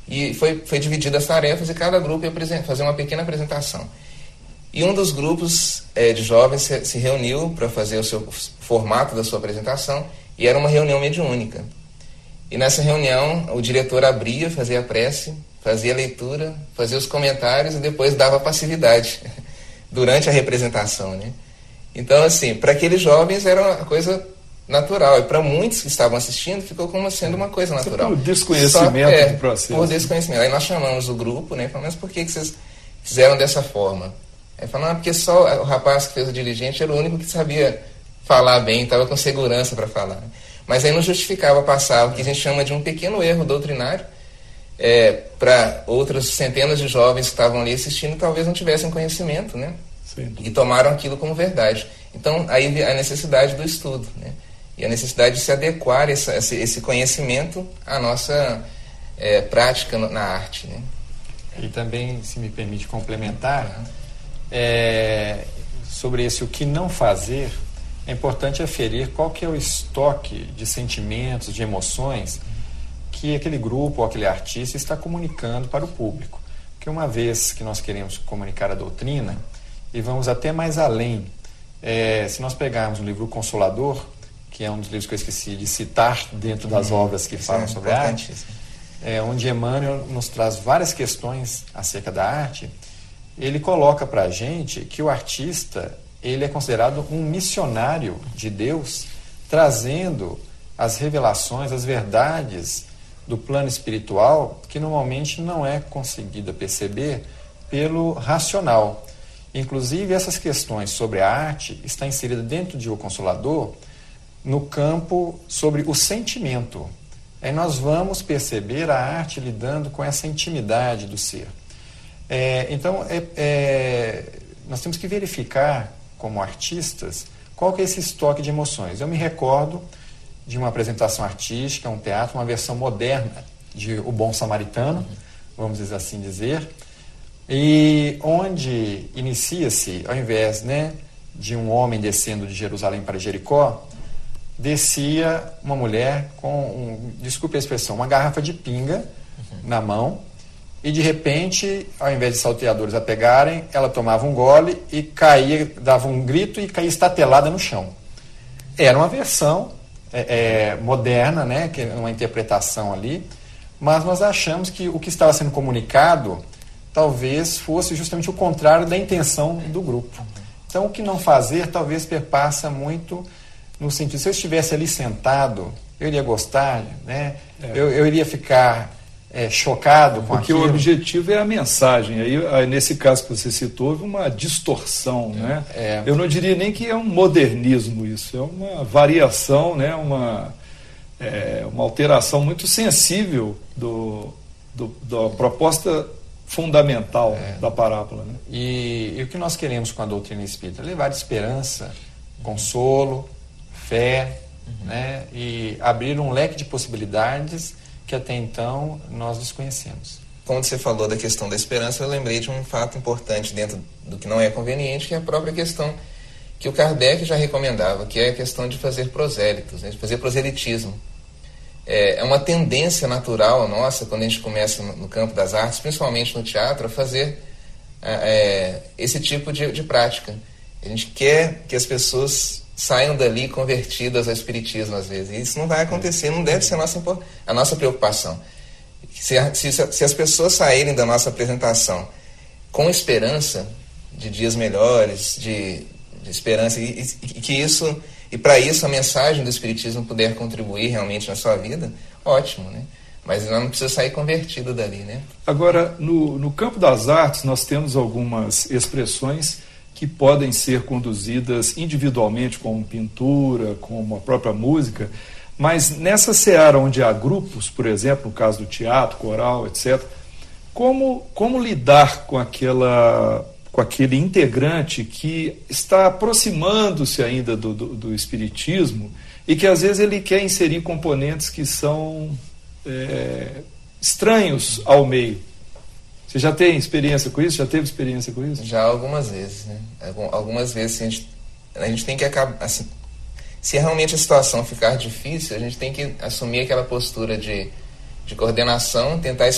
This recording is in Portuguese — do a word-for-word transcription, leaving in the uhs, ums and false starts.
E foi, foi dividida as tarefas e cada grupo ia fazer uma pequena apresentação. E um dos grupos é, de jovens se, se reuniu para fazer o seu formato da sua apresentação, e era uma reunião mediúnica. E nessa reunião, o diretor abria, fazia a prece, fazia a leitura, fazia os comentários e depois dava passividade durante a representação, né? Então, assim, para aqueles jovens era uma coisa natural, e para muitos que estavam assistindo ficou como sendo uma coisa natural. Por desconhecimento Só, é, do processo. Por desconhecimento. Aí nós chamamos o grupo, né? Falamos, mas por que, que vocês fizeram dessa forma? Aí falaram, ah, porque só o rapaz que fez o dirigente era o único que sabia falar bem, estava com segurança para falar. Mas aí não justificava passar o que a gente chama de um pequeno erro doutrinário, é, para outras centenas de jovens que estavam ali assistindo talvez não tivessem conhecimento, né? Sim. E tomaram aquilo como verdade. Então aí a necessidade do estudo, né? E a necessidade de se adequar essa, esse conhecimento à nossa é, prática na arte, né? E também, se me permite complementar, é, sobre esse o que não fazer, é importante aferir qual que é o estoque de sentimentos, de emoções que aquele grupo ou aquele artista está comunicando para o público. Porque uma vez que nós queremos comunicar a doutrina, e vamos até mais além, é, se nós pegarmos o livro O Consolador, que é um dos livros que eu esqueci de citar dentro das hum, obras que falam é sobre a arte, é, onde Emmanuel nos traz várias questões acerca da arte, ele coloca para a gente que o artista ele é considerado um missionário de Deus, trazendo as revelações, as verdades do plano espiritual que normalmente não é conseguida perceber pelo racional. Inclusive, essas questões sobre a arte estão inseridas dentro de O Consolador no campo sobre o sentimento. Aí nós vamos perceber a arte lidando com essa intimidade do ser. É, então, é, é, nós temos que verificar, como artistas, qual que é esse estoque de emoções. Eu me recordo de uma apresentação artística, um teatro, uma versão moderna de O Bom Samaritano, vamos assim dizer, e onde inicia-se, ao invés, né, de um homem descendo de Jerusalém para Jericó, descia uma mulher com, um, desculpe a expressão, uma garrafa de pinga uhum. na mão, e de repente, ao invés de salteadores a pegarem, ela tomava um gole e caía, dava um grito e caía estatelada no chão. Era uma versão é, é, moderna, né, que é uma interpretação ali, mas nós achamos que o que estava sendo comunicado talvez fosse justamente o contrário da intenção do grupo. Então, o que não fazer talvez perpassa muito no sentido, se eu estivesse ali sentado, eu iria gostar, né? É. Eu, eu iria ficar é, chocado com Porque aquilo. Porque o objetivo é a mensagem. Aí, aí, nesse caso que você citou, houve uma distorção, é. né? É. Eu não diria nem que é um modernismo isso, é uma variação, né? uma, é, uma alteração muito sensível do, do, da proposta fundamental é. da parábola. Né? E, e o que nós queremos com a doutrina espírita? Levar esperança, consolo, fé, uhum. né? E abrir um leque de possibilidades que até então nós desconhecemos. Quando você falou da questão da esperança, eu lembrei de um fato importante dentro do que não é conveniente, que é a própria questão que o Kardec já recomendava, que é a questão de fazer prosélitos, né? De fazer proselitismo. É, é uma tendência natural nossa, quando a gente começa no, no campo das artes, principalmente no teatro, a fazer é, esse tipo de, de prática. A gente quer que as pessoas saiam dali convertidas ao espiritismo, às vezes. E isso não vai acontecer, não deve ser a nossa, a nossa preocupação. Se, se, se as pessoas saírem da nossa apresentação com esperança de dias melhores, de, de esperança, e, e, e que isso, e para isso a mensagem do espiritismo puder contribuir realmente na sua vida, ótimo, né? Mas não precisa sair convertido dali, né? Agora, no, no campo das artes, nós temos algumas expressões que podem ser conduzidas individualmente, como pintura, como a própria música, mas nessa seara onde há grupos, por exemplo, no caso do teatro, coral, etcétera, como, como lidar com, aquela, com aquele integrante que está aproximando-se ainda do, do, do espiritismo e que às vezes ele quer inserir componentes que são é, estranhos ao meio? Você já tem experiência com isso? Já teve experiência com isso? Já algumas vezes, né? Algumas vezes a gente, a gente tem que acabar, assim, se realmente a situação ficar difícil, a gente tem que assumir aquela postura de, de coordenação, tentar